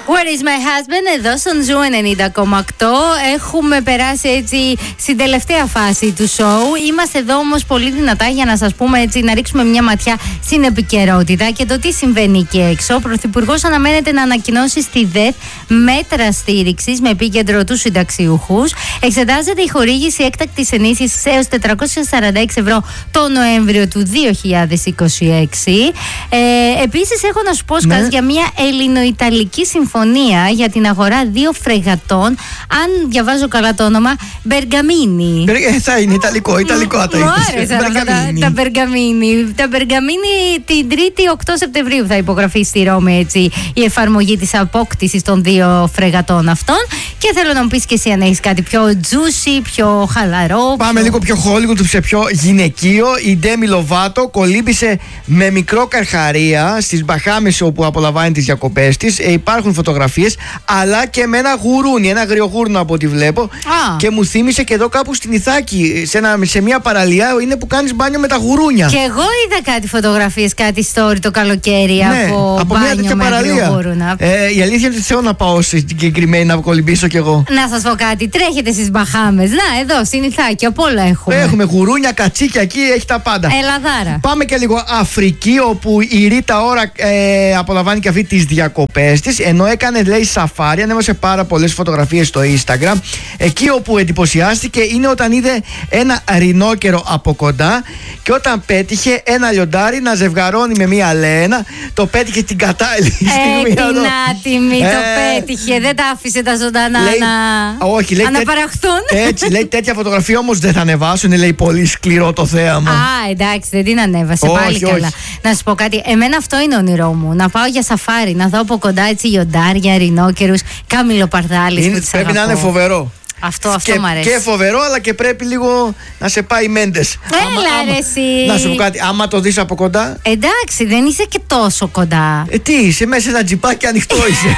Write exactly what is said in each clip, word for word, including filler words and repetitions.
Where is my husband? Εδώ στον Ζου ενενήντα κόμμα οκτώ. Έχουμε περάσει έτσι στην τελευταία φάση του σοου. Είμαστε εδώ όμως πολύ δυνατά για να σας πούμε έτσι, να ρίξουμε μια ματιά στην επικαιρότητα και το τι συμβαίνει εκεί έξω. Ο Πρωθυπουργός αναμένεται να ανακοινώσει στη ΔΕΘ μέτρα στήριξης με επίκεντρο τους συνταξιούχους. Εξετάζεται η χορήγηση έκτακτης ενίσχυσης έως τετρακόσια σαράντα έξι ευρώ το Νοέμβριο του δύο χιλιάδες είκοσι έξι. Ε, επίσης, έχω να σου πω, Σκάζ, ναι, για μια ελληνο-ιταλική συμφωνία για την αγορά δύο φρεγατών. Αν διαβάζω καλά το όνομα, Μπεργαμίνι. Ε, θα είναι ιταλικό, ιταλικό θα το Μου άρεσαν αυτά τα Μπεργαμίνι. Τα Μπεργαμίνι την Τρίτη οκτώ Σεπτεμβρίου θα υπογραφεί στη Ρώμη έτσι, η εφαρμογή της απόκτησης των δύο φρεγατών αυτών. Και θέλω να μου πεις και εσύ αν έχεις κάτι πιο juicy, πιο χαλαρό. Πάμε πιο... λίγο πιο Hollywood, σε πιο γυναικείο. Η Ντέμι Λοβάτο κολύμπησε με μικρό καρχαρία στις Μπαχάμες όπου απολαμβάνει τις διακοπές της. Ε, υπάρχουν φωτογραφίες, αλλά και με ένα γουρούνι, ένα αγριογούρνο από ό,τι βλέπω. Α. Και μου θύμισε και εδώ κάπου στην Ιθάκη, σε, ένα, σε μια παραλία, είναι που κάνεις μπάνιο με τα γουρούνια. Και εγώ είδα κάτι φωτογραφίες, κάτι story το καλοκαίρι, ναι, από, από μπάνιο μια τέτοια με αγριογούρνα. Ε, η αλήθεια είναι ότι θέλω να πάω στην συγκεκριμένη να κολυμπήσω κι εγώ. Να σας πω κάτι, τρέχετε στις Μπαχάμες. Να, εδώ στην Ιθάκη, από όλα έχουμε. Έχουμε γουρούνια, κατσίκια εκεί, έχει τα πάντα. Ελαδάρα. Πάμε και λίγο Αφρική, όπου η Ρίτα Ora ε, απολαμβάνει και αυτή τις διακοπές της, ενώ έκανε, λέει, σαφάρι, ανέβασε πάρα πολλές φωτογραφίες στο Instagram. Εκεί όπου εντυπωσιάστηκε είναι όταν είδε ένα ρινόκερο από κοντά και όταν πέτυχε ένα λιοντάρι να ζευγαρώνει με μία λένα. Το πέτυχε την κατάλληλη στιγμή. Ε, την άτιμη, ε, το πέτυχε. Δεν τα άφησε τα ζωντανά λέει, να όχι, λέει, αναπαραχθούν. Έτσι, λέει, τέτοια φωτογραφία όμως δεν θα ανεβάσουν. Λέει, πολύ σκληρό το θέαμα. Α, εντάξει, δεν την ανέβασε. Όχι, πάλι όχι. καλά. Να σου πω κάτι. Εμένα αυτό είναι όνειρό μου. Να πάω για σαφάρι, να δω από κοντά έτσι λιοντάρια, ρινόκερους, καμιλοπαρδάλεις. Πρέπει να είναι φοβερό. Αυτό, αυτό και, μ' αρέσει. Και φοβερό, αλλά και πρέπει λίγο να σε πάει μέντες. Έλα, ρε εσύ. Να σου πω κάτι, άμα το δεις από κοντά. Εντάξει, δεν είσαι και τόσο κοντά. Ε, τι είσαι, μέσα ένα τζιπάκι ανοιχτό είσαι.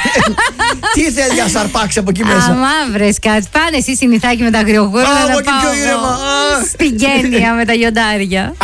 Τι θέλει να σαρπάξει από εκεί μέσα. Αμά βρες κάτι. Πάνε εσύ στην Ιθάκη με τα αγριογούρνα. Α, να εγώ και πάω πιο ήρεμα. στην Κένια με τα λιοντάρια.